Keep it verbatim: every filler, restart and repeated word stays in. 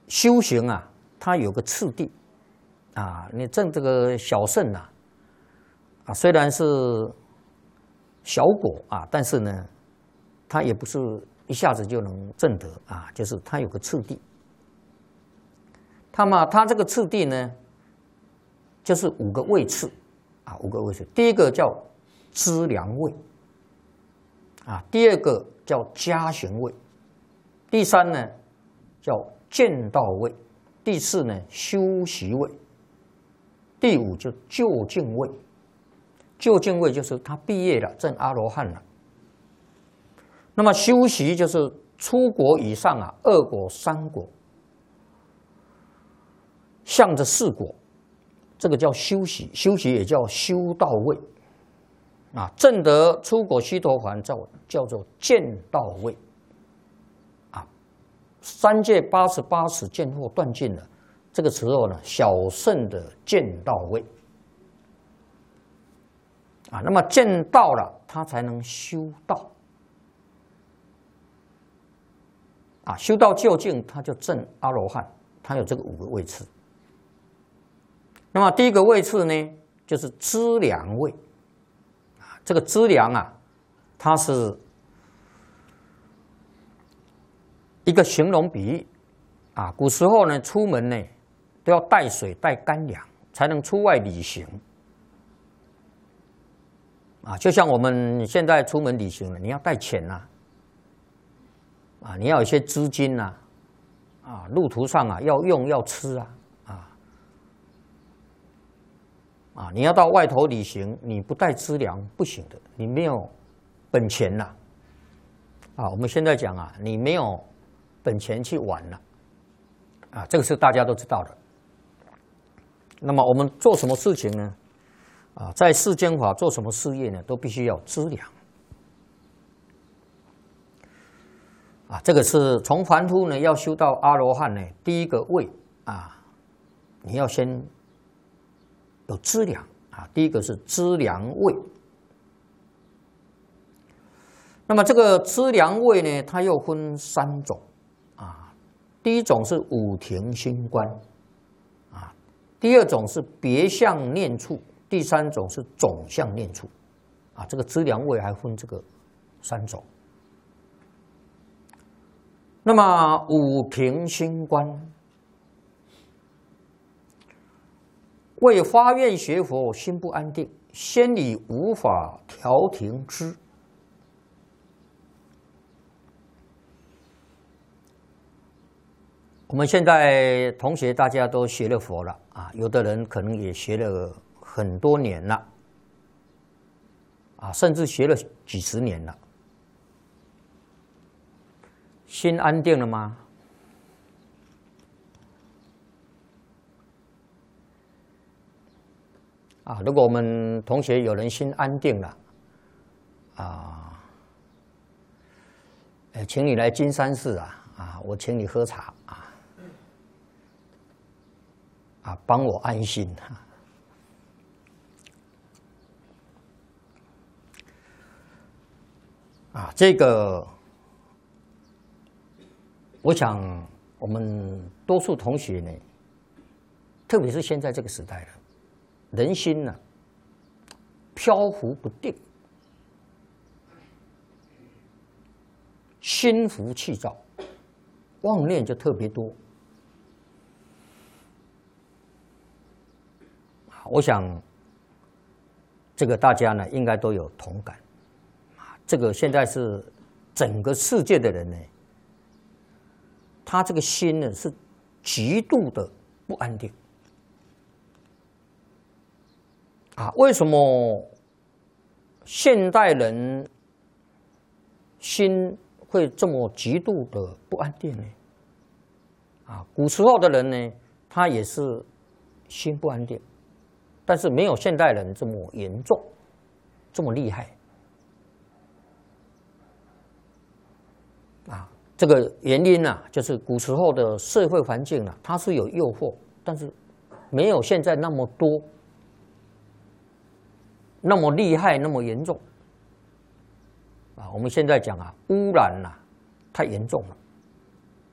修行啊，它有个次第啊。你证这个小圣啊，啊虽然是小果啊，但是呢，它也不是一下子就能证得啊，就是它有个次第。那么它这个次第呢，就是五个位次啊，五个位次。第一个叫资粮位啊，第二个叫加行位，第三呢叫见道位，第四呢修习位，第五就究竟位。究竟位就是他毕业了，证阿罗汉了。那么修习就是出国以上啊，二果、三果，向着四果，这个叫修习。修习也叫修道位啊。证得出果须陀洹叫叫做见道位啊。三界八十八识见惑断尽了，这个时候呢，小圣的见道位啊。那么见道了，他才能修道啊。修道究竟，他就证阿罗汉，他有这个五个位次。那么第一个位次呢，就是资粮位啊。这个资粮啊，它是一个形容比喻啊。古时候呢，出门呢都要带水带干粮，才能出外旅行啊。就像我们现在出门旅行了，你要带钱呐啊，你要有一些资金呐啊，路途上啊要用要吃啊。啊，你要到外头旅行，你不带资粮不行的，你没有本钱呐。啊，我们现在讲啊，你没有本钱去玩了，啊，这个是大家都知道的。那么我们做什么事情呢？啊，在世间法做什么事业呢，都必须要资粮。啊，这个是从凡夫呢要修到阿罗汉呢，第一个位啊，你要先有资粮啊，第一个是资粮位。那么这个资粮位呢，它又分三种啊。第一种是五停心观啊，第二种是别相念处，第三种是总相念处啊。这个资粮位还分这个三种。那么五停心观，为发愿学佛，心不安定，先以无法调停之。我们现在同学大家都学了佛了啊，有的人可能也学了很多年了，啊，甚至学了几十年了。心安定了吗？啊，如果我们同学有人心安定了，啊，哎，请你来金山寺啊，啊，我请你喝茶啊，啊，帮我安心啊。啊，这个，我想我们多数同学呢，特别是现在这个时代了。人心呢、啊，漂浮不定，心浮气躁，妄念就特别多。我想，这个大家呢应该都有同感。啊，这个现在是整个世界的人呢，他这个心呢是极度的不安定。啊，为什么现代人心会这么极度的不安定呢？啊，古时候的人呢，他也是心不安定，但是没有现代人这么严重，这么厉害。啊，这个原因啊，就是古时候的社会环境啊，它是有诱惑，但是没有现在那么多。那么厉害，那么严重啊！我们现在讲啊，污染啊，太严重了